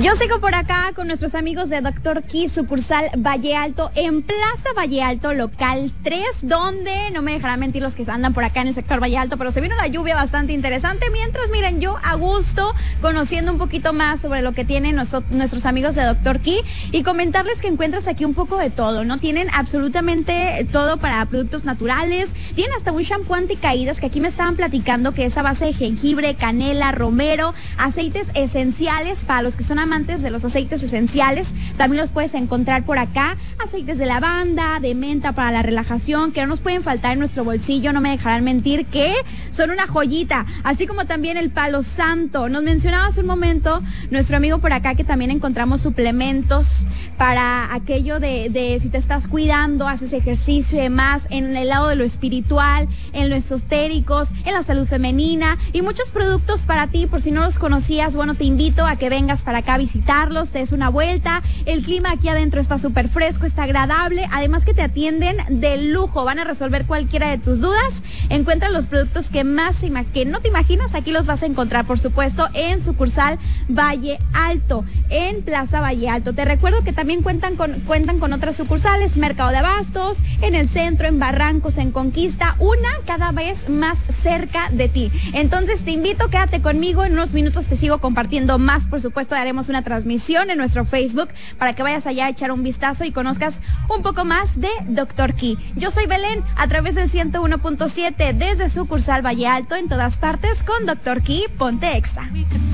Yo sigo por acá con nuestros amigos de Dr. Key, sucursal Valle Alto, en Plaza Valle Alto, local 3, donde no me dejarán mentir los que andan por acá en el sector Valle Alto, pero se vino la lluvia bastante interesante, mientras miren, yo a gusto, conociendo un poquito más sobre lo que tienen nuestros amigos de Dr. Key, y comentarles que encuentras aquí un poco de todo, ¿no? Tienen absolutamente todo para productos naturales, tienen hasta un shampoo anticaídas que aquí me estaban platicando que es a base de jengibre, canela, romero, aceites esenciales para los que son amantes de los aceites esenciales, también los puedes encontrar por acá, aceites de lavanda, de menta para la relajación, que no nos pueden faltar en nuestro bolsillo, no me dejarán mentir que son una joyita, así como también el palo santo. Nos mencionaba hace un momento nuestro amigo por acá que también encontramos suplementos para aquello de si te estás cuidando, haces ejercicio y demás, en el lado de lo espiritual, en lo esotéricos, en la salud femenina y muchos productos para ti. Por si no los conocías, bueno, te invito a que vengas para acá a visitarlos, te des una vuelta. El clima aquí adentro está súper fresco, está agradable, además que te atienden de lujo, van a resolver cualquiera de tus dudas. Encuentra los productos que no te imaginas, aquí los vas a encontrar, por supuesto, en sucursal Valle Alto, en Plaza Valle Alto. Te recuerdo que también cuentan con otras sucursales, Mercado de Abastos, en el centro, en Barrancos, en Conquista, una cada vez más cerca de ti. Entonces te invito, quédate conmigo, en unos minutos te sigo compartiendo más, por supuesto, haremos una transmisión en nuestro Facebook para que vayas allá a echar un vistazo y conozcas un poco más de Dr. Key. Yo soy Belén, a través del 101.7 desde sucursal Valle Alto, en todas partes con Dr. Key, ponte Exa.